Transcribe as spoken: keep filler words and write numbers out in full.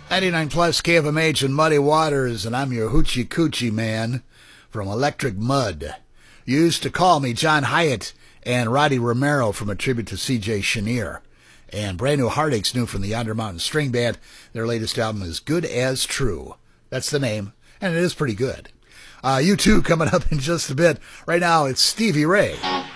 ninety-nine plus K F M H and Muddy Waters, and I'm your hoochie coochie man from Electric Mud. You used to call me John Hyatt and Roddy Romero from a tribute to C J Chenier. And brand new Heartaches, new from the Yonder Mountain String Band. Their latest album is Good As True. That's the name, and it is pretty good. Uh, you two coming up in just a bit. Right now, it's Stevie Ray.